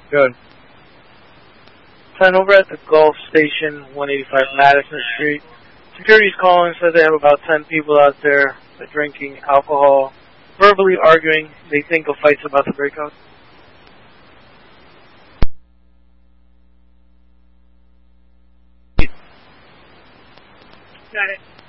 Good. 10 over at the Gulf Station, 185 Madison Street. Security's calling, said they have about 10 people out there. They're drinking alcohol, verbally arguing. They think a fight's about to break out. Got it.